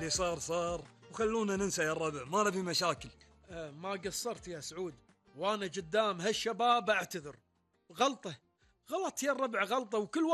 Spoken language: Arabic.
اللي صار وخلونا ننسى يا الربع، ما نبي مشاكل. ما قصرت يا سعود، وانا قدام هالشباب اعتذر. غلط يا الربع، غلطة، وكل